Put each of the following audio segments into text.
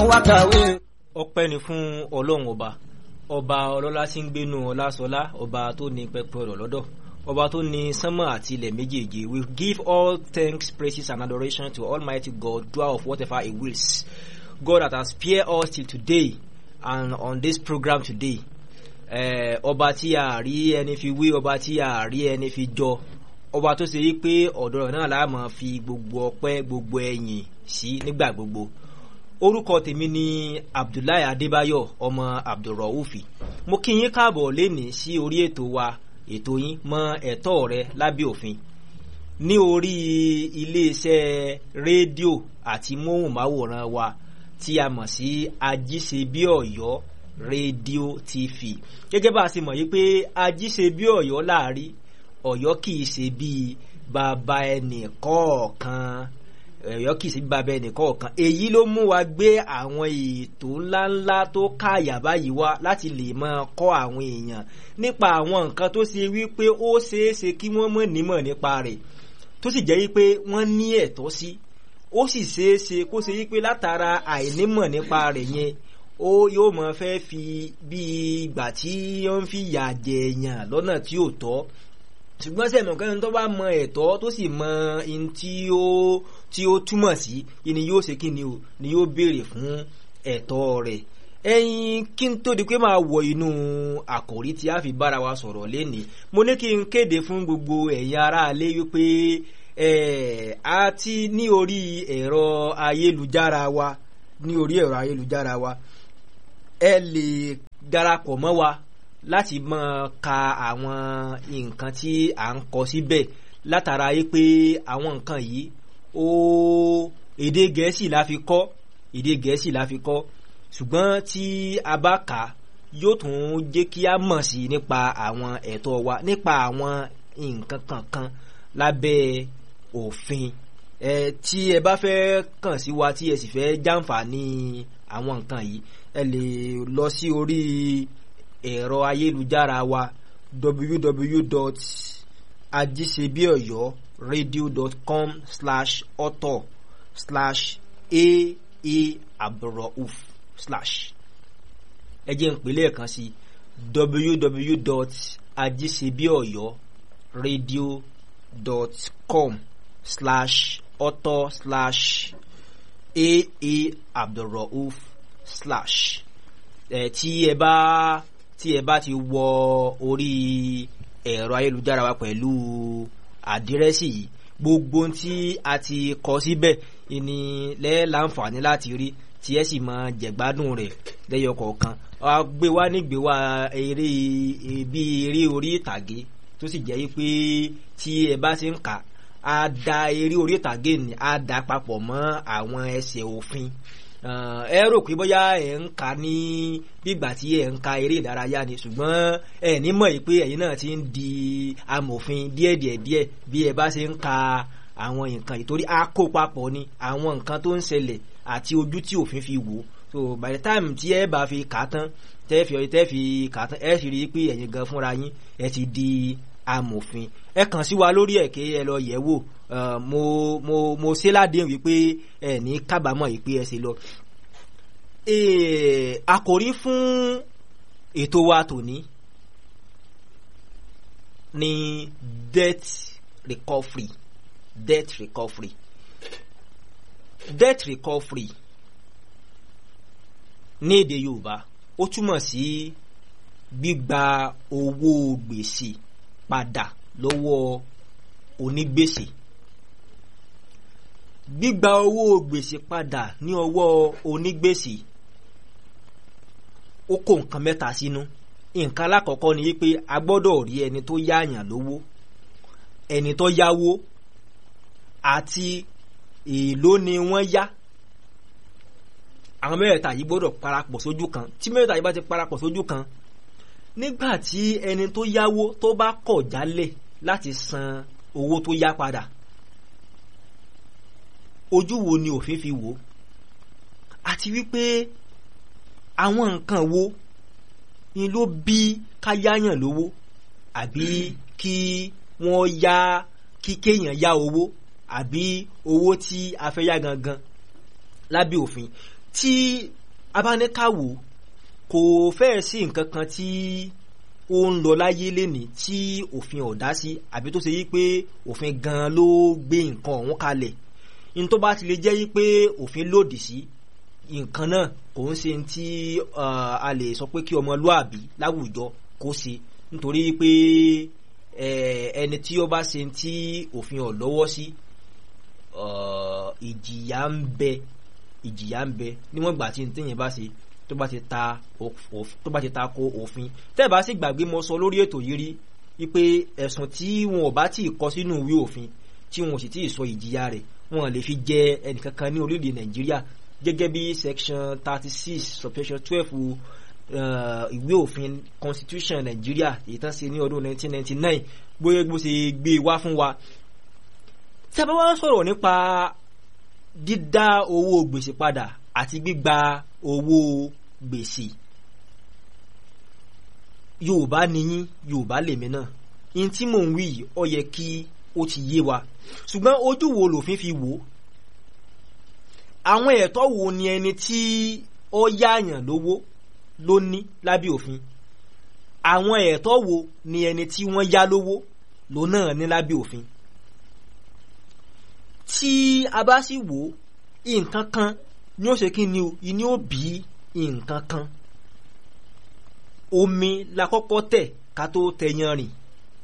ọpẹ́ ni fún Ọlọ́run ọba ọlọ́lá tí ń gbénu ọlásọlá, ọba tó ní pẹpẹ ọ̀rọ̀ lọ́dọ̀, ọba tó ní sánmọ̀ àti ilẹ̀ méjèèjì. We give all thanks, praises and adoration to Almighty God, doer of whatever He wills. God that has spared us till today and on this program today. Ọba tí a rí ẹni fi wí, ọba tí a rí ẹni fi jọ, ọba tó ṣe yí pé ọ̀dọ̀ rẹ̀ náà la máa fi gbogbo ọpẹ́ gbogbo ẹ̀yìn sí nígbà gbogbo. Orúkọ tèmi ni Abdullahi Adébáyọ̀ ọmọ Abdulraufi. Mo kí yín káàbọ̀ lénìí sí orí ètò wa, ètò yín mọ ẹ̀tọ́ rẹ lábẹ́ òfin, ní orí iléeṣẹ́ rédíò àti móhùnmáwòrán wa tí a mọ̀ sí Ajíṣebíọ̀yọ́ rédíò TV. Gẹ́gẹ́ bá a ṣe mọ̀ yí pé Ajíṣebíọ̀yọ́ láàrí, Ọ̀yọ́ kì í ṣe bí bàbá ẹnì kọ̀ọ̀kan, Ọ̀yọ́ kì í ṣe bí bàbá ẹnì kọ̀ọ̀kan. Èyí ló mú wa gbé àwọn ètò ńláńlá tó káyà báyìí wá láti lè máa kọ́ àwọn èèyàn nípa àwọn nǹkan tó ṣe wípé ó ṣeéṣe kí wọ́n mọ̀ nímọ̀ nípa rẹ̀, tó sì jẹ́ wípé wọ́n ní ẹ̀tọ́ sí. Ó sì ṣeéṣe kó ṣe wípé látara àìnímọ̀ nípa rẹ̀ yẹn ó yóò mọ̀ fẹ́ fi bí ìgbà tí wọ́n fi yà jẹ èèyàn lọ́nà tí ò tọ́. Ṣùgbọ́n sẹ́mi ọ̀kan tó bá mọ ẹ̀tọ́ tó sì mọ in tí ó túmọ̀ sí, ni yóò ṣe kí ni yóò béèrè fún ẹ̀tọ́ rẹ̀. Ẹ̀yin kí n tó di pé máa wọ inú àkòrí tí a fi bára wa sọ̀rọ̀ lénìí, mo ní kí n kéde fún gbogbo ẹ̀yin aráalé wípé a ti ní orí ẹ̀rọ ayélujára wa, ẹ lè darapọ̀ mọ́ wa láti máa ka àwọn nǹkan tí à ń kọ síbẹ̀, látara yí pé àwọn nǹkan yìí èdè Gẹ̀ẹ́sì la fi kọ́, ṣùgbọ́n tí a bá kà yóò tún jẹ́ kí a mọ̀ sí nípa àwọn ẹ̀tọ́ wa, nípa àwọn nǹkan kankan lábẹ́ òfin. Tí ẹ bá fẹ́ kàn sí wa, tí ẹ sì fẹ́ jàǹfààní àwọn nǹkan yìí, ẹ lè lọ sí orí ẹ̀rọ ayélujára wa www.ajisebiyoyo.radio.com/author/aa-abdulrauf/ ẹ jẹ́ n pè lẹ́ẹ̀kan sí www.ajisebiyoyo.radio.com/author/aa-abdulrauf/ tí ẹ bá ti wọ orí ẹ̀rọ ayélujára wa pẹ̀lú àdírẹ́sì yìí, gbogbo tí a ti kọ síbẹ̀ ni láǹfààní láti rí, tí ẹ sì máa jẹ̀gbádùn rẹ̀ lẹ́yọ kọ̀ọ̀kan. A gbé wá nígbé wá eré orí ìtàgé, tó sì jẹ́ pé tí ẹ bá ti ń kà á da eré orí ìtàgé ni á da papọ̀ mọ́ àwọn ẹsẹ̀ òfin. Ẹ rò pé bóyá ẹ ń ka ní bígbà tí ẹ ń ka eré ìdárayá ni, ṣùgbọ́n ẹ ní mọ̀ pé ẹ̀yin náà ti ń di amòfin díẹ̀ bí ẹ bá ṣe ń ka àwọn nǹkan yìí, torí a kó papọ̀ ni àwọn nǹkan tó ń ṣẹlẹ̀ àti ojú tí òfin fi wò. So by the time tí ẹ bá fi kà tán, tẹ́ fi kà tán, ẹ sì rí i pé ẹ̀yin gan fúnra yín ẹ ti di amòfin. Ẹ kàn sí wa lórí ẹ̀kẹ́, ẹ lọ yẹ̀ wò. Mo ṣe ládéhùn wípé ẹ ní kábàámọ̀ wípé ẹ ṣe lọ. Àkòrí fún ètò wa tòní ní debt recovery. Ní èdè Yorùbá ó túmọ̀ sí gbígba owó gbèsè padà lọ́wọ́ onígbèsè. Gbígba owó gbèsè padà ní ọwọ́ onígbèsè ó kó nǹkan mẹ́ta sínú. Nǹkan alákọ̀ọ́kọ́ ni wípé a gbọ́dọ̀ rí ẹni tó yáàyàn lówó, ẹni tó yáwó, àti èló ni wọ́n yá. Àwọn mẹ́rẹ̀ẹ̀ta yìí gbọ́dọ̀ parapọ̀ sójú kan. Tí mẹ́rẹ̀ẹ̀ta yìí bá ti parapọ̀ sójú kan, nígbà tí ẹni tó yáwó tó bá kọ̀ jálẹ̀ láti san owó tó yá padà, ojú wo ni òfin fi wò? Àti wípé àwọn nǹkan wo ni ló bí ká yáyàn lówó, àbí kí wọ́n yá kéèyàn yá owó, àbí owó tí a fẹ́ yá gangan lábẹ́ òfin. tí abáníkàwò kò fẹ́ sí nǹkan kan tí ó ń lọ láyé lénìí tí òfin ò dá sí àbí tó ṣe yí pé òfin gan ló gbé nǹkan ọ̀hún kalẹ̀. ní tó bá ti lè jẹ́ yí pé òfin lòdì sí nǹkan náà kò ń ṣe tí a lè sọ pé kí ọmọlúàbí láwùjọ kó ṣe, nítorí pé ẹni tí ó bá ṣe tí òfin ò lọ́wọ́ sí ìjìyà ń bẹ níwọ̀n ìgbà tí téèyàn bá ṣe tó bá ti ta ko òfin. tẹ́ ẹ̀ bá sì gbàgbé mo sọ lórí ètò yìí rí wípé ẹ̀sùn tí wọn ò bá tí ì kọ sínú ìwé òfin tí wọn ò sì tí ì sọ ìjìyà rẹ̀ wọn lè fi jẹ ẹnìkankan ní orílẹ̀-èdè Nàìjíríà gẹ́gẹ́ bí section 36 subsection 12 ìwé òfin constitution Nàìjíríà èyí tán ṣe ní ọdún 1999 bóyá bó ṣe gbé wá fún wa. tí a bá wá sọ̀rọ̀ nípa dídá owó gbèsè padà àti gbígba owó gbèsè, Yorùbá nìyín Yorùbá lèmi náà, in tí mò ń wí yìí ó yẹ kí ó ti yé wa, ṣùgbọ́n ojú wo lòfin fi wò? àwọn ẹ̀tọ́ wo ni ẹni tí ó yáàyàn lówó ló ní lábẹ́ òfin? àwọn ẹ̀tọ́ wo ni ẹni tí wọ́n yá lówó ló náà ní lábẹ́ òfin? tí a bá sì wò nǹkan kan ni ó ṣe kí ni o ni ó bí nǹkan kan. omi la kọ́kọ́ tẹ̀ ká tó tẹyan rìn,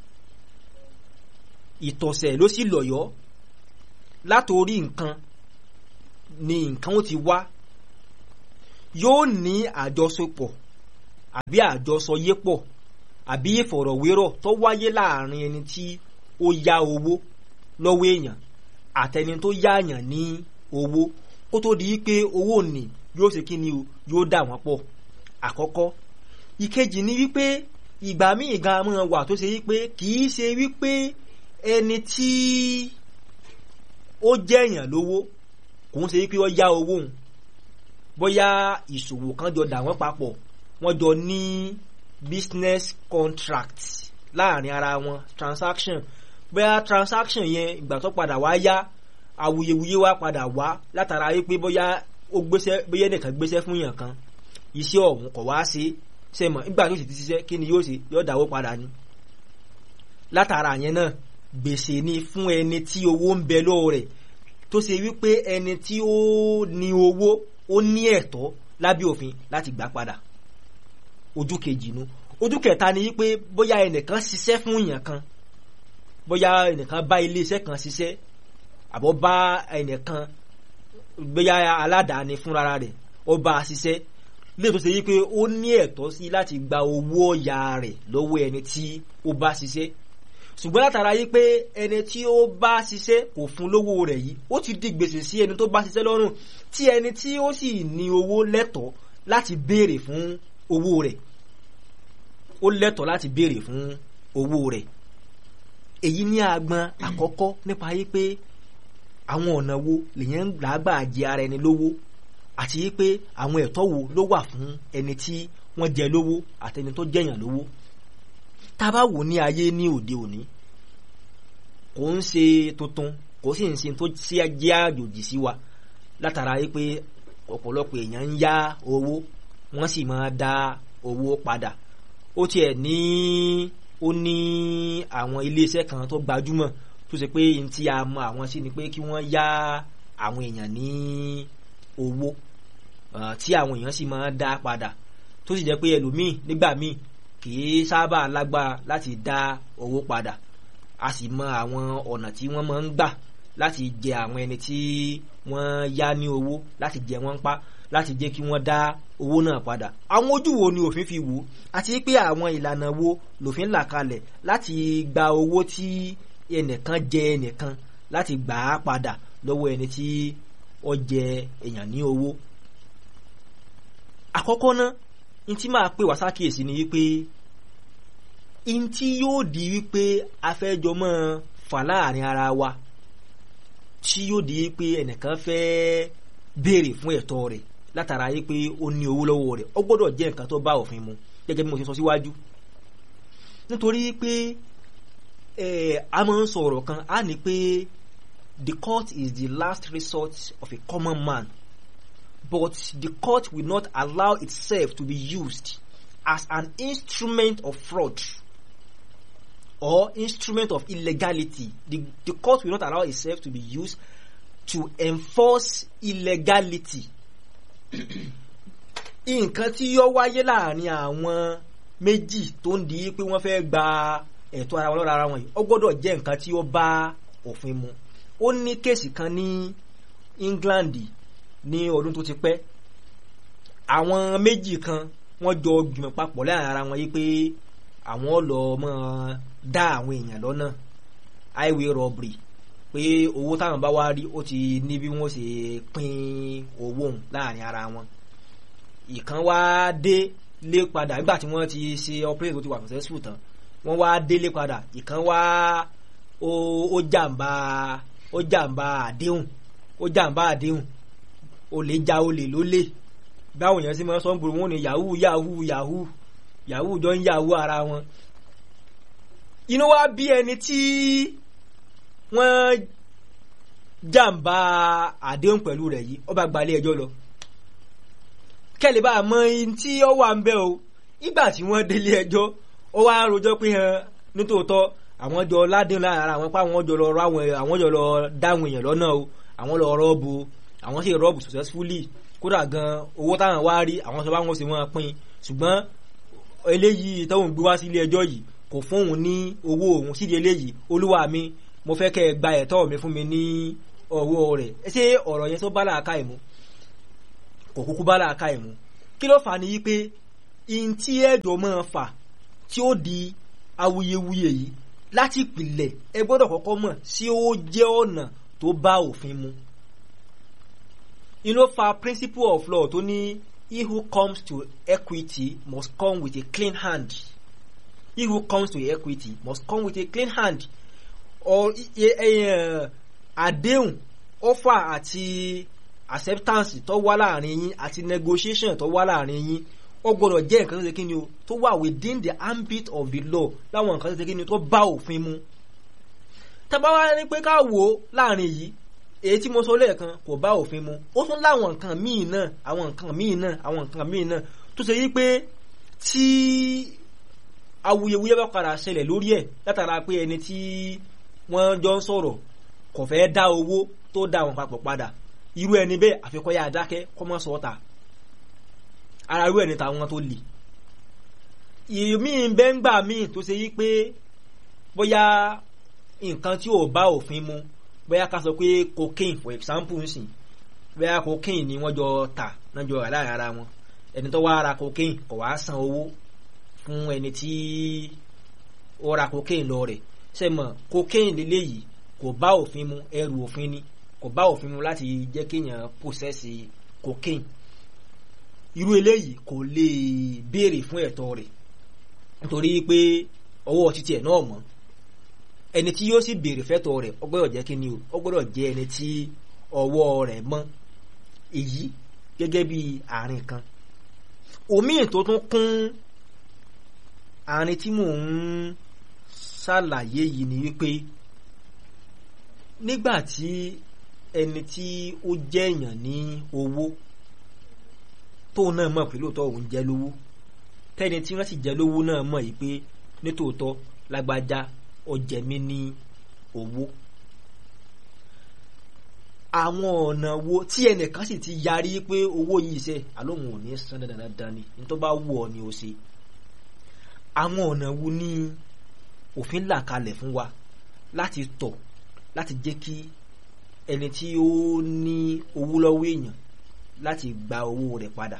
ìtọ̀sẹ̀ ló sì lọ̀yọ́. látorí nǹkan ni nǹkan ó ti wá, yóò ní àjọṣepọ̀ àbí àjọsọyépọ̀ àbí ìfọ̀rọ̀wérọ̀ tó wáyé láàrin ẹni tí ó yá owó lọ́wọ́ èèyàn àtẹni tó yáàyàn ní owó kó tó di pé owó ní yóò ṣe kí ni o yóò dà wọ́n pọ̀. àkọ́kọ́. ìkejì ni wípé ìgbà míì gan máa wà tó ṣe wípé kì í ṣe wípé ẹni tí ó jẹ́yàn lówó kò ń ṣe wípé ó yá owó òun, bóyá ìṣòwò kan jọ dà wọ́n papọ̀, wọ́n jọ ní business contract láàrin ara wọn, transaction, bóyá transaction yẹn ìgbà tó padà wá yá awuyewuye wá padà wá látara wípé bóyá ó gbéṣẹ́, bóyá ẹnìkan gbéṣẹ́ fún yàn kan, iṣẹ́ ọ̀hún kò wá ṣe sẹ́mọ̀, nígbà tó sì ti ṣiṣẹ́ kí ni yóò ṣe? yóò dáwó padà ni. látara yẹn náà gbèsè ni fún ẹni tí owó ń bẹ lọ́wọ́ rẹ̀, tó ṣe wípé ẹni tí ó ní owó ó ní ẹ̀tọ́ lábẹ́ òfin láti gbà padà. ojú kejì nu. ojú kẹta ni wípé bóyá ẹnìkan ṣiṣẹ́ fún èèyàn kan, bóyá ẹnìkan bá iléeṣẹ́ kan ṣiṣẹ́ àbọ̀ bá ẹnìkan, bóyá aládàáni fúnra rẹ̀ ó bá a ṣiṣẹ́, lè tó ṣe wípé ó ní ẹ̀tọ́ sí láti gba owó ọ̀yà rẹ̀ lọ́wọ́ ẹni tí ó bá ṣiṣẹ́. ṣùgbọ́n látara yí pé ẹni tí ó bá ṣiṣẹ́ kò fún lówó rẹ̀ yìí, ó ti di gbèsè sí ẹni tó bá ṣiṣẹ́ lọ́rùn, tí ẹni tí ó sì ní owó lẹ́tọ̀ọ́ láti béèrè fún owó rẹ̀, ó lẹ́tọ̀ọ́ láti béèrè fún owó rẹ̀. èyí ní agbọn àkọ́kọ́ nípa yí pé àwọn ọ̀nà wo lèyàn gbàgbà jẹ ara ẹni lówó, àti yí pé àwọn ẹ̀tọ́ wo ló wà fún ẹni tí wọ́n jẹ lówó àtẹni tó jẹyàn lówó. tá a bá wò ní ayé ní òde òní, kò ń ṣe tuntun, kò sì ń ṣe tó sí jẹ́ àjòjì sí wa, látara yí pé ọ̀pọ̀lọpọ̀ èèyàn ń yá owó wọ́n sì máa dá owó padà. ó tiẹ̀ ní àwọn iléeṣẹ́ kan tó gbajúmọ̀ tó ṣe pé n tí a mọ àwọn sí ni pé kí wọ́n yá àwọn èèyàn ní owó tí àwọn èèyàn sì máa dá padà, tó sì jẹ́ pé ẹlòmíì nígbà míì kì í sábà lágbára láti dá owó padà. a sì mọ àwọn ọ̀nà tí wọ́n máa ń gbà láti jẹ àwọn ẹni tí wọ́n yá ní owó, láti jẹ wọ́n pa, láti jẹ́ kí wọ́n dá owó náà padà. àwọn ojú wo ni òfin fi wò, àti pé àwọn ìlànà wo lòfin là kalẹ̀ láti gba owó tí ẹnìkan jẹ ẹnìkan láti gbà á padà lọ́wọ́ ẹni tí ó jẹ èèyàn ní owó. àkọ́kọ́ náà n tí máa pè wá sákìyèsí ni wípé n tí yóò di wípé afẹ́jọ mọ́ fà láàrin ara wa, tí yóò di wípé ẹnìkan fẹ́ béèrè fún ẹ̀tọ́ rẹ̀ látara wípé ó ní owó lọ́wọ́ rẹ̀, ó gbọ́dọ̀ jẹ́ nǹkan tó bá òfin mu, gẹ́gẹ́ bí mo ti sọ síwájú. nítorí pé a máa ń sọ ọ̀rọ̀ kan, a ní pé the court is the last resort of a common man but the court will not allow itself to be used as an instrument of fraud or instrument of illegality. The court will not allow itself to be used to enforce illegality. Nǹkan tí yóò wáyé láàrin àwọn méjì tó ń di pé wọ́n fẹ́ gba ẹ̀tọ́ ara wọn lọ́dọ̀ ara wọn yìí ó gbọ́dọ̀ jẹ́ nǹkan tí ó bá òfin mu. Ó ní kéèsì kan ní England ní ọdún tó ti pẹ́. Àwọn méjì kan wọ́n jọ gbìmọ̀ papọ̀ láàrin ara wọn yìí pé àwọn lọ mọ́ dá àwọn èèyàn lọ́nà, highway robbery, pé owó táwọn bá wá rí ó ti ní bí wọ́n ṣe pín owó láàrin ara wọn. Ìkan wá dé lé padà nígbà tí wọ́n ti ṣe operation tó ti wà successful tán, wọ́n wá délé padà. Ìkan wá ó jàǹbá àdéhùn, olè já olè lólè. Báwo yẹn sí máa sọ ń gbòòrò wọn ni yahoo jọ ń yahoo ara wọn. Inú wá bí ẹni tí wọ́n jàǹbá àdéhùn pẹ̀lú rẹ̀ yìí, ó bá gba ilé ẹjọ́ lọ. Kẹ́lẹ̀ bá mọ in tí ó wà ń bẹ o. Ìgbà tí wọ́n délé ẹjọ́, ó wá rojọ́ pé nítòótọ́ àwọn jọ ládéhùn láàrin ara wọn, pa àwọn jọ lọ dáwọn èèyàn lọ́nà o, àwọn lọ rọ́ọ̀bù, àwọn sì rọ́ọ̀bù successfully. Kódà gan owó táwọn wá rí àwọn sọ bá wọn sì wọ́n pín, ṣùgbọ́n eléyìí táwọn gbé wá sí ilé ẹjọ́ yìí kò fún òun ní owó òun. Sídi eléyìí, olúwa mi, mo fẹ́ kẹ́ ẹ gba ẹ̀tọ́ mi fún mi ní ọwọ́ rẹ̀. Ṣé ọ̀rọ̀ yẹn tó bá làákàyè mu? Kò kúkú bá làákàyè mu. Kí ló fà ní wípé in tí ẹjọ́ máa fà tí ó di awuyewuye yìí láti ìpìlẹ̀ ẹ gbọ́dọ̀ kọ́kọ́ mọ̀ sí ó jẹ́ ọ̀nà tó bá òfin mu. Ló fa principle of law tó ní he who comes to equity must come with a clean hand. He who comes to equity must come with a clean hand. Or àdéhùn, offer àti acceptance tó wà láàrin yín àti negotiation tó wà láàrin yín ó gbọ́dọ̀ jẹ́ nǹkan tó ṣe kíni o tó wà within the ambit of the law, láwọn nǹkan tó ṣe kíni tó bá òfin mu. Tá bá wá ní pé ká wò láàrin yìí, èyí tí mo sọ lẹ́ẹ̀kan kò bá òfin mu. Ó tún láwọn nǹkan míì náà tó ṣe yí pé tí awuyewuye bá padà ṣẹlẹ̀ lórí ẹ̀ látara pé ẹni tí wọ́n jọ ń sọ̀rọ̀ kò fẹ́ dá owó tó dá wọn papọ̀ padà, irú ẹni bẹ́ẹ̀ àfikọ́ yá dákẹ́ kọ́ mọ́ sọ́ọ̀tà. Ara irú ẹni tàwọn tó lè. Ìmíì bẹ́ngbà míì tó ṣe yí pé bóyá nǹkan tí ò bá òfin mu, bóyá ká sọ pé cocaine for example nsìn, bóyá cocaine ni wọ́n jọ tà náà jọ rà láàrin ara wọn. Ẹni tó wá ra cocaine kò wá san owó fún ẹni tí ó ra cocaine lọ rẹ̀. Ṣé mọ̀ cocaine lélẹ́yìí kò bá òfin mu, ẹrù òfin ni, kò bá òfin mu láti jẹ́ kéèyàn possess cocaine. Irú eléyìí kò lè béèrè fún ẹ̀tọ́ rẹ̀ nítorí pé ọwọ́ títí ẹ̀ náà mọ́. Ẹni tí yóò sì béèrè fẹ́tọ̀ rẹ̀ ó gbọ́dọ̀ jẹ́ kíni o, ó gbọ́dọ̀ jẹ́ ẹni tí ọwọ́ rẹ̀ mọ́. Èyí gẹ́gẹ́ bí àárín kan. Òmíì tó tún kún àárín tí mò ń ṣàlàyé yìí ni wípé nígbà tí ẹni tí ó jẹ́ èèyàn ní owó tó náà mọ̀ pé lóòótọ́ òun jẹ́ lówó, tẹ́ni tí wọ́n sì jẹ́ lówó náà mọ̀ yìí pé nítòótọ́ lágbájá ó jẹ mí ní owó. Àwọn ọ̀nà wo tí ẹnìkan sì ti yarí pé owó yìí ṣe àlóhùn ò ní san dandan ni, ní tó bá wù ọ́ ni ó ṣe. Àwọn ọ̀nà wo ni òfin là kalẹ̀ fún wa láti tọ̀ láti jẹ́ kí ẹni tí ó ní owó lọ́wọ́ èèyàn láti gba owó rẹ̀ padà?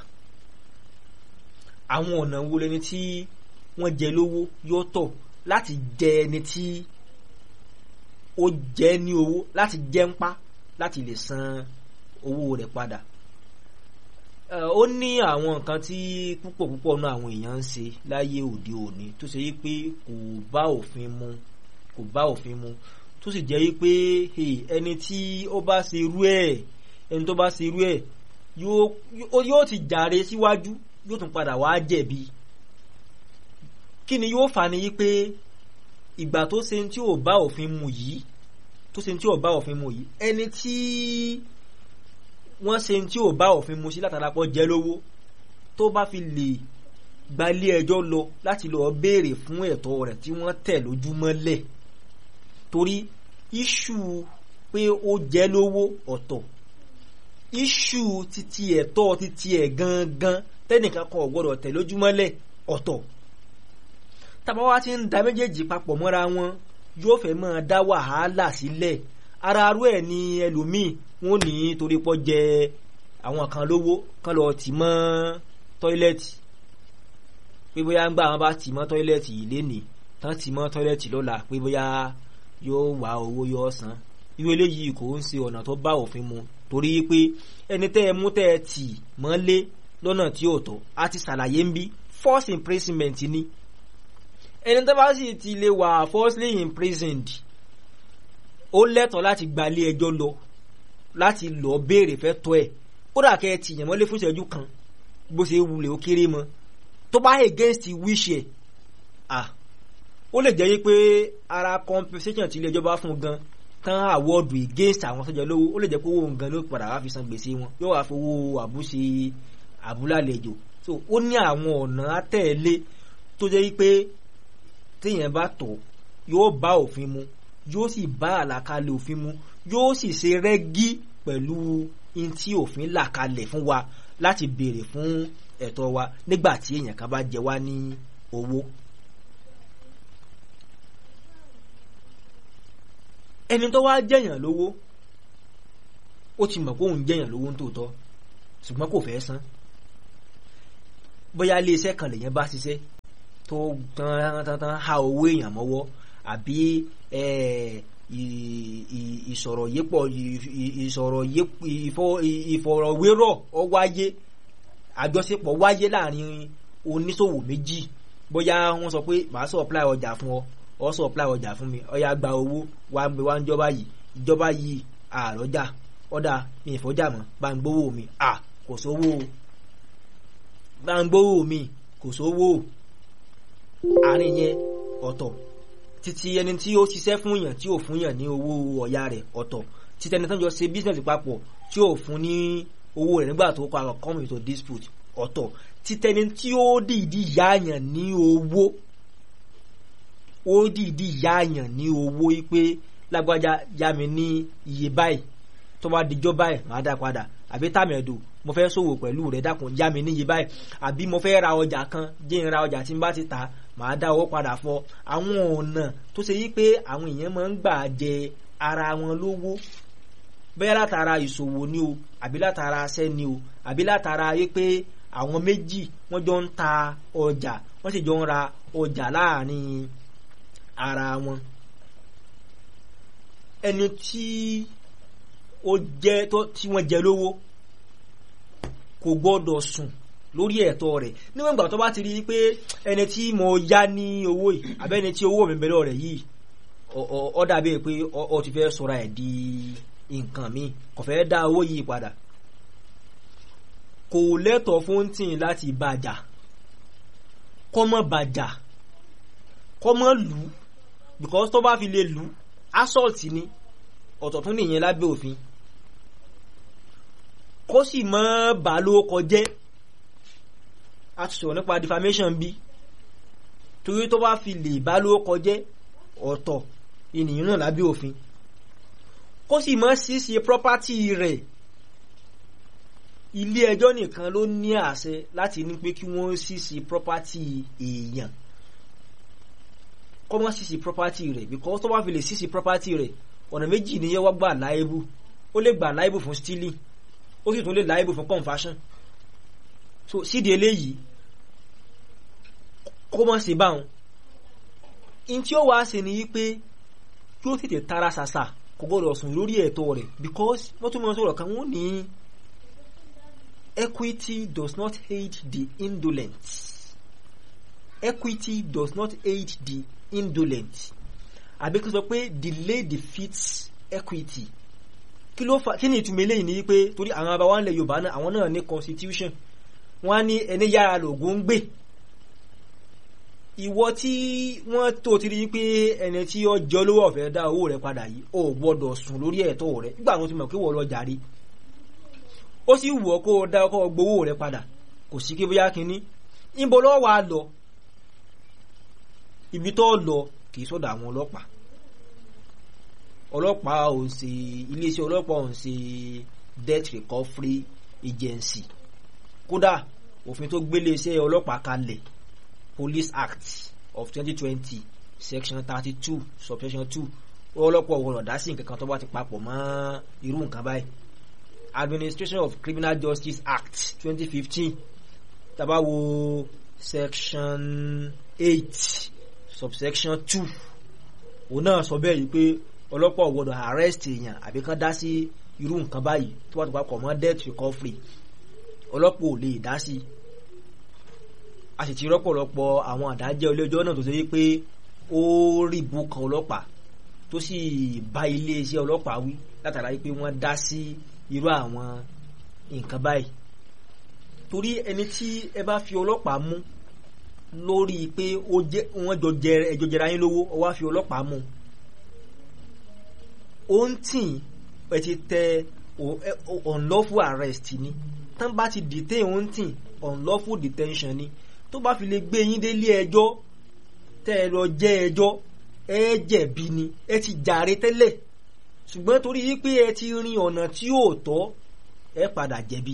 Àwọn ọ̀nà wo lẹni tí wọ́n jẹ lówó yóò tọ̀ láti jẹ ẹni tí ó jẹ ní owó láti jẹ ń pa láti lè san owó rẹ̀ padà? Ó ní àwọn nǹkan tí púpọ̀ náà àwọn èèyàn ń ṣe láyé òde òní tó ṣe yí pé kò bá òfin mu tó sì jẹ́ yí pé ẹni tí ó bá ṣe irú ẹ̀, ẹni tó bá ṣe irú ẹ̀ yóò ti jàre síwájú, yóò tún padà wá jẹ̀bi. Kí ni yóò fà ní yí pé ìgbà tó ṣe tí ò bá òfin mu yìí, ẹni tí wọ́n ṣe tí ò bá òfin mu sí látara pọ̀ jẹ́ lówó, tó bá fi lè gbalé ẹjọ́ lọ láti lọ béèrè fún ẹ̀tọ́ rẹ̀ tí wọ́n tẹ̀ lójúmọ́lẹ̀, torí iṣu pé ó jẹ́ lówó ọ̀tọ̀, iṣu títí ẹ̀tọ́ títí ẹ̀ gangan tẹ́nìkan kan ò gbọ́dọ̀ tẹ̀ lójúmọ́lẹ̀ ọ̀tọ̀. tàbá wá ti ń da méjèèjì papọ̀ mọ́ra wọn yóò fẹ́ máa dá wàhálà sílẹ̀. ara arú ẹ̀ ni ẹlòmíì wọn ní torí pọ́ jẹ àwọn kan lówó kan lọ tì mọ́ tọ́ílẹ̀tì, pé bóyá ń gbà wọn bá tì mọ́ tọ́ílẹ̀tì yìí lénìí tán tì mọ́ tọ́ílẹ̀tì lọ́la pé bóyá yóò wá owó yóò san. irú eléyìí kò ń ṣe ọ̀nà tó bá òfin mu, torí pé ẹni tẹ́ ẹ mú tẹ́ ẹ tì mọ́lé lọ́nà tí ò tọ́ á ti ṣàlàyé ń bí force imprisonment ni. ẹni tó bá sì ti lè wà falsely imprisoned ó lẹ́tọ̀ọ́ láti gbalé ẹjọ́ lọ láti lọ béèrè fẹ́ tọ́ ẹ̀, kódà kẹ́ ẹ tìyàn mọ́lé fún ìṣẹ́jú kan bó ṣe wulẹ̀ ó kéré mọ́, tó bá against wish ẹ̀ ó lè jẹ́ pé ara compensation tí ilé ẹjọ́ bá fún gan tán award against àwọn tó jẹ lówó, ó lè jẹ́ pé owó gan ló padà wá fi san gbèsè wọn, yóò wá fowó àbúṣe àbúlálejò. so ó ní àwọn ọ̀nà àtẹ̀lé tó jẹ́ pé téèyàn bá tọ̀ yóò bá òfin mu, yóò sì bá àlàkalẹ̀ òfin mu, yóò sì ṣe rẹ́gí pẹ̀lú in tí òfin là kalẹ̀ fún wa láti béèrè fún ẹ̀tọ́ wa nígbà tí èèyàn kan bá jẹ wá ní owó. ẹni tó wá jẹ̀yàn lówó ó ti mọ̀ pé òun jẹ̀yàn lówó nítòótọ́ ṣùgbọ́n kò fẹ́ san. bóyá ilé iṣẹ́ kan lèyàn bá ṣiṣẹ́ tó tán ha owó èèyàn mọ́wọ́, àbí ìfọ̀rọ̀wérọ̀ ó wáyé, àjọṣepọ̀ wáyé láàrin oníṣòwò méjì, bóyá wọ́n sọ pé màá supply ọjà fún ọ, ọ supply ọjà fún mi, ọya gba owó wá ń jọba yìí, ìjọba yìí àrọ́jà ọ̀dà mi ìfọ́jà mọ́, bá ń gbówó mi, kò sówó, bá ń gbówó mi kò sówó. àárín yẹn ọ̀tọ̀, títí ẹni tí ó ṣiṣẹ́ fún yàn tí ò fún yàn ní owó ọ̀yà rẹ̀ ọ̀tọ̀, títí ẹni tó ń jọ ṣe business papọ̀ tí ò fún ní owó rẹ̀ nígbà tó kọ́ àwọn come into dispute ọ̀tọ̀, títí ẹni tí ó dìídì yáàyàn ní owó, ó dìídì yáàyàn ní owó pé lágbájá yá mi ní iye báyìí, tó bá dijọ́ báyìí màá dá padà, àbí tàmẹ̀dò mo fẹ́ ṣòwò pẹ̀lú rẹ̀ dákun yá mi ní iye báyìí, àbí mo fẹ́ ra ọjà kan jẹ́ n ra ọjà tí n bá ti tà màá dá owó padà fọ́. àwọn ọ̀nà tó ṣe yí pé àwọn èèyàn máa ń gbà jẹ ara wọn lówó, bẹ́ẹ̀ látara ìṣòwò ni o, àbí látara aṣẹ́ ni o, àbí látara yí pé àwọn méjì wọ́n jọ ń ta ọjà, wọ́n sì jọ ń ra ọjà láàrin ara wọn. ẹni tí wọ́n jẹ lówó kò gbọ́dọ̀ sùn lórí ẹ̀tọ́ rẹ̀ níwọ̀n ìgbà tó bá ti rí pé ẹni tí mo yá ní owó yìí abẹ́ni tí owó mi bẹ̀rẹ̀ rẹ̀ yìí ó dàbí pé ó ti fẹ́ sọra ẹ̀ di nǹkan mi, kò fẹ́ dá owó yìí padà, kò lẹ́tọ̀ọ́ fún tìǹ láti bàjà, kọ́mọ́ bàjà, kọ́mọ́ lù ú, because tó bá fi lè lù ú assault ni, ọ̀tọ̀ tún nìyẹn lábẹ́ òfin. kó sì mọ́ bà ló kọjẹ́, a ti sọ̀rọ̀ nípa defamation bí, torí tó bá fi lè bà ló kọjẹ́ ọ̀tọ̀ ènìyàn náà lábẹ́ òfin. kó sì mọ́ ṣíṣe property rẹ̀, ilé ẹjọ́ nìkan ló ní àṣẹ láti ní pé kí wọ́n ṣíṣe property èèyàn, kọ́ mọ́ ṣíṣe property rẹ̀, because tó bá fi lè ṣíṣe property rẹ̀ ọ̀nà méjì ni yẹ́ wá gbà láìbù, ó lè gbà láìbù fún stealing, ó sì tún lè láìbù fún conversion. so sídìí eléyìí kó mọ́ sí báwọn in tí ó wá ṣe ni wípé kí ó tètè tara ṣàṣà, kò gbọ́dọ̀ sùn lórí ẹ̀tọ́ rẹ̀, because wọ́n tún mọ́ sọ̀rọ̀ kan wọ́n ní equity does not aid the indolent, equity does not aid the indolent, àbí kí n sọ pé delay defeats equity. kí ló fà, kí ni ìtumọ̀ eléyìí ni pé torí àwọn abáwá ńlẹ̀ Yorùbá náà àwọn náà ní constitution, wọ́n á ní ẹni yára lògùn ń gbé. ìwọ tí wọ́n tó ti rí pé ẹni tí ó jọ lówó ọ̀fẹ́ dá owó rẹ̀ padà yìí ó gbọ́dọ̀ sùn lórí ẹ̀tọ́ rẹ̀ nígbà wọn ti mọ̀ pé wọ́n lọ jàre. ó sì wù ọ́ kó o dá ọkọ̀ gbowó rẹ padà kò sí kí bóyá kínní níbo lọ́wọ́ wa lọ ibi tó lọ kì í sọ́dọ̀ àwọn ọlọ́pàá ò ń ṣe iléeṣẹ́ ọlọ́pàá ò ń ṣe debt recovery agency kódà òfin tó gbélé iṣẹ́ ọlọ́pàá kalẹ̀ Police Act of 2020 section 32 subsection 2 ọlọ́pàá ọ̀gbọ̀n dá sí nǹkan kan tó bá ti papọ̀ mọ́ irú nǹkan báyìí. Administration of Criminal Justice Act 2015 tàbá wo section 8 subsection 2 òun náà sọ bẹ́ẹ̀ yìí pé ọlọ́pàá ọ̀gbọ̀n arrest èèyàn àbí kán dá sí irú nǹkan báyìí tó bá ti papọ̀ mọ́ debt recovery ọlọ́pàá ò lè dá sí. A sì ti rọ́pọ̀lọpọ̀ àwọn àdájẹ́ ilé-ẹjọ́ náà tó ṣe wípé ó rí bùkàn ọlọ́pàá tó sì bá iléeṣẹ́ ọlọ́pàá wí látara wípé wọ́n dá sí irú àwọn nǹkan báyìí. Torí ẹni tí ẹ bá fi ọlọ́pàá mú lórí pé wọ́n jọ jẹra yín lówó ó wá fi ọlọ́pàá mú ó ń tì ẹ ti tẹ unlawful arrest ni tán bá ti detain ó ń tì unlawful detention ni tó bá fi lè gbé yín délé ẹjọ́ tẹ́ ẹ lọ jẹ́ ẹjọ́ ẹ jẹ̀bi ni ẹ ti jàre tẹ́lẹ̀ ṣùgbọ́n torí wípé ẹ ti rin ọ̀nà tí ò tọ́ ẹ padà jẹ̀bi.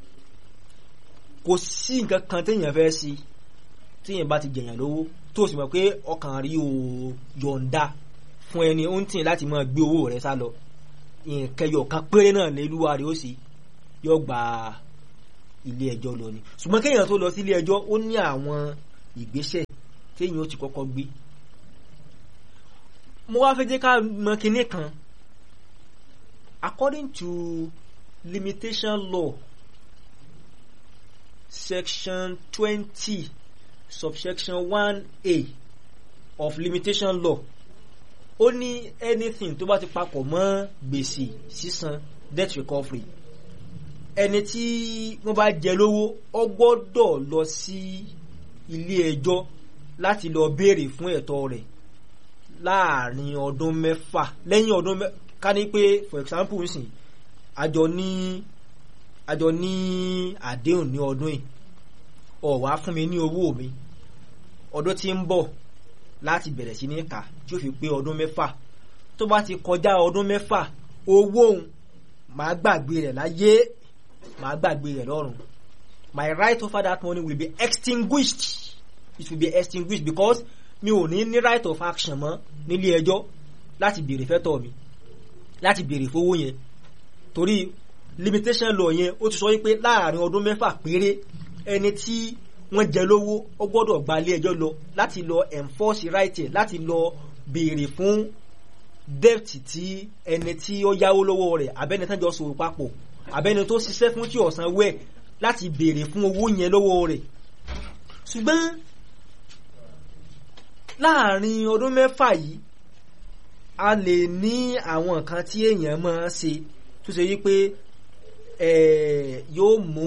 Kò sí nǹkan kan téèyàn fẹ́ sí téèyàn bá ti jẹ̀yàn lówó tó sì mọ̀ pé ọkàn rí o yọ̀ǹda fún ẹni ó ń tì láti máa gbé owó rẹ̀ sá lọ ìkẹyọ̀ kan péré náà lélúwa rẹ̀ ó sì yọ gba ilé ẹjọ́ lọ ni. Ṣùgbọ́n kéèyàn tó lọ sí ilé ẹjọ́ ó ní àwọn ìgbésẹ̀ téèyàn ó ti kọ́kọ́ gbé. Mo wá fẹ́ jẹ́ ká mọ̀ kinní kan. According to limitation law section 20 subsection 1A of limitation law ó ní anything tó bá ti papọ̀ mọ́ gbèsè sísan debt recovery ẹni tí wọ́n bá jẹ lówó ó gbọ́dọ̀ lọ sí ilé ẹjọ́ láti lọ béèrè fún ẹ̀tọ́ rẹ̀ láàrin ọdún mẹ́fà lẹ́yìn ọdún ká ní pé for example nsìn àjọ ní àdéhùn ní ọdún yìí ó wá fún mi ní owó mi ọdún tí ń bọ̀ láti bẹ̀rẹ̀ sí ní kà tí ó fi pé ọdún mẹ́fà tó bá ti kọjá ọdún mẹ́fà owó òun màá gbàgbé rẹ̀ láyé màá gbàgbé rẹ̀ lọ́run. My right over that money will be extinguished. It will be extinguished because mi ò ní right of action mọ́ nílé ẹjọ́ láti béèrè fẹ́tọ̀ mi láti béèrè fowó yẹn torí limitation law yẹn ó ti sọ wípé láàrin ọdún mẹ́fà péré ẹni tí wọ́n jẹ lówó ó gbọ́dọ̀ gba ilé ẹjọ́ lọ láti lọ enforce right ẹ̀ láti lọ béèrè fún debt tí ẹni tí ó yáwó lọ́wọ́ rẹ̀ abẹ́ni tán jọ sòrò papọ̀ abẹ́ni tó ṣiṣẹ́ fún tí ọ̀sán wẹ̀ láti béèrè fún owó yẹn lọ́wọ́ rẹ̀. Ṣùgbọ́n láàrin ọdún mẹ́fà yìí a lè ní àwọn nǹkan tí èèyàn máa ṣe tó ṣe yí pé yóò mú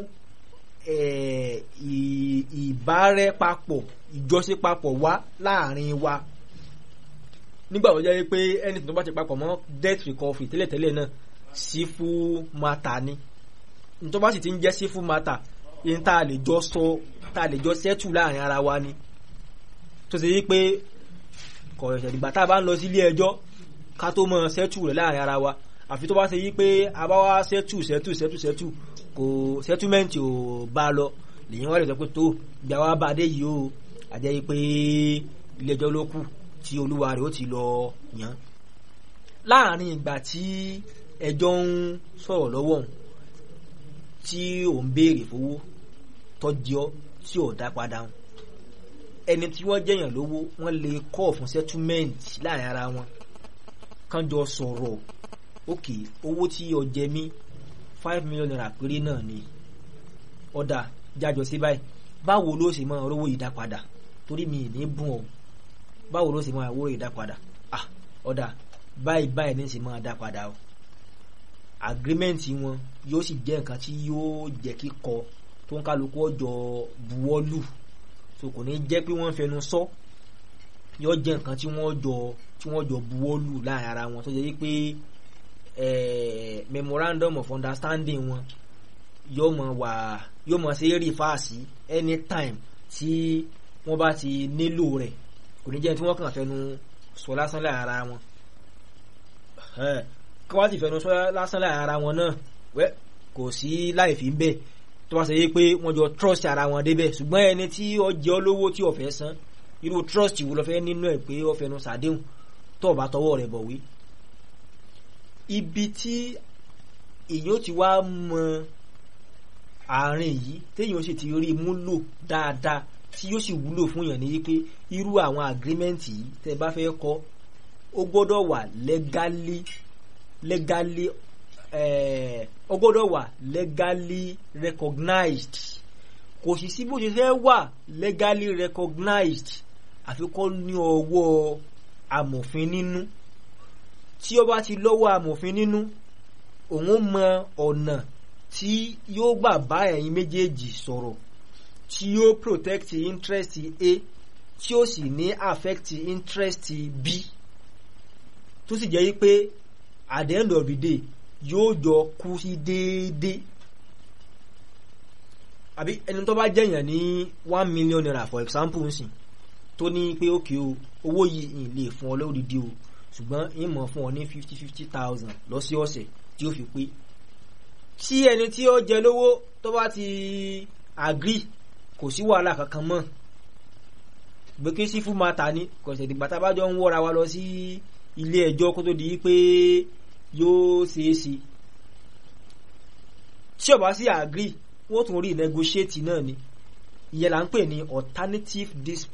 ìbárẹ́papọ̀ ìjọṣepapọ̀ wá láàrin wa nígbà tó jẹ́ pé ẹni tó bá ti papọ̀ mọ́ debt recovery tẹ́lẹ̀tẹ́lẹ̀ náà civil matter ni tó bá sì ti ń jẹ́ civil matter yìí tá a lè jọ sọ tá a lè jọ settle láàrin ara wa ni tó ṣe yí pé kọ̀ọ̀ṣẹ̀ ìgbà tá a bá ń lọ sí ilé ẹjọ́ ká tó mọ settle rẹ̀ láàrin ara wa àfi tó bá ṣe yí pé a bá wá settle kò settlement ò bá lọ lèyìn wá lè sọ pé tó ìgbà wa bá dé yìí o àjẹ́ yí pé ilé ẹjọ́ ló kù tí olúwa rẹ̀ ó ti lọ yàn. Láàrin ìgbà tí ẹjọ́ ń sọ̀rọ̀ lọ́wọ́ tí ò ń béèrè fowó tọ́jọ́ tí ò dá padà ẹni tí wọ́n jẹ̀yàn lówó wọ́n lè kọ́ fún settlement láàrin ara wọn kán jọ sọ̀rọ̀ òkè owó tí ó jẹ mí 5 million naira péré náà ni ọ̀dà jájọ sí báyìí báwo ló sì máa rówó ìdápadà torí mi ní bùn ọ́ báwo ló sì máa rówó ìdápadà ọ̀dà báyìí ní sì máa dá padà o. Agreement wọn yóò sì jẹ́ nǹkan tí yóò jẹ́ kíkọ tó ń kálukú ọjọ́ buwọ́lù so kò ní jẹ́ pé wọ́n fẹnu sọ yóò jẹ́ nǹkan tí wọ́n jọ buwọ́lù láàrin ara wọn tó jẹ́ pé memorandum of understanding wọn yóò mọ̀ sí rífàsì anytime tí wọ́n bá ti nílò rẹ̀, kò ní jẹ́ tí wọ́n kàn fẹnu sọ lásán láàrin ara wọn. Kí wọ́n ti fẹnu sọ lásán láàrin ara wọn náà kò sí láì fi ń bẹ̀ tó bá ṣe yé pé wọ́n jọ trust ara wọn débẹ̀. Ṣùgbọ́n ẹni tí ó jẹ́ olówó tí ó fẹ́ san, irú trust wo ló fẹ́ nínú ẹ̀ pé ó fẹnu sàdéhùn tó bá tọwọ́ rẹ̀ bọ̀wé. Ibi tí èyàn ti wá mọ àárín yìí téèyàn sì ti rí múlò dáadáa tí yóò sì wúlò fún yàn ní wípé irú àwọn agreement yìí tẹ́ bá fẹ́ kọ ó gbọ́dọ̀ wà ó gbọ́dọ̀ wà legally recognized. Kò sì sí bó ṣe fẹ́ wà legally recognized àfi kó ní ọwọ́ amòfin nínú. Tí ó bá ti lọ́wọ́ amòfin nínú, òun mọ ọ̀nà tí yóò gbà bá ẹ̀yin méjèèjì sọ̀rọ̀, tí yóò protect interest A tí ó sì ní affect interest B, tó sì jẹ́ wípé at the end of the day yóò jọ kú sí déédéé. Àbí ẹni tó bá jẹ̀yàn ní 1 million naira for example nsìn tó ní pé òkè o owó yìí lè fún ọ lódìdí o, ṣùgbọ́n ìmọ̀ fún ọ ní 50,000 lọ́sọ̀ọ̀sẹ̀ tí ó fi pé. Tí ẹni tí ó jẹ lówó tó bá ti agree, kò sí wàhálà kankan mọ́. Gbèké sí fún mata ní kọ̀sẹ̀ dìgbà tá bá jọ ń wọ́ra wa lọ sí ilé ẹjọ́ kó tó di pé yóò ṣeéṣe. Tí ó bá sí agree, wọ́n tún rí negotiate náà ni. Ìyẹn là ń pè ní alternative dispute